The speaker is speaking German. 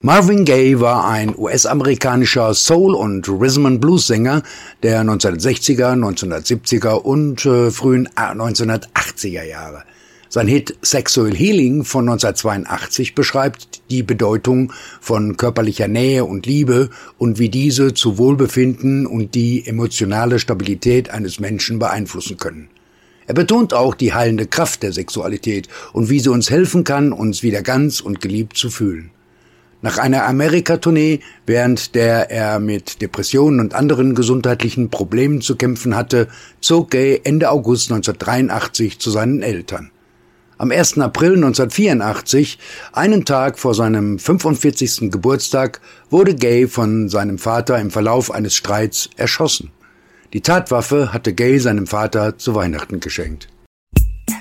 Marvin Gaye war ein US-amerikanischer Soul- und Rhythm-and-Blues-Sänger der 1960er, 1970er und frühen 1980er Jahre. Sein Hit Sexual Healing von 1982 beschreibt die Bedeutung von körperlicher Nähe und Liebe und wie diese zu Wohlbefinden und die emotionale Stabilität eines Menschen beeinflussen können. Er betont auch die heilende Kraft der Sexualität und wie sie uns helfen kann, uns wieder ganz und geliebt zu fühlen. Nach einer Amerika-Tournee, während der er mit Depressionen und anderen gesundheitlichen Problemen zu kämpfen hatte, zog Gaye Ende August 1983 zu seinen Eltern. Am 1. April 1984, einen Tag vor seinem 45. Geburtstag, wurde Gaye von seinem Vater im Verlauf eines Streits erschossen. Die Tatwaffe hatte Gaye seinem Vater zu Weihnachten geschenkt.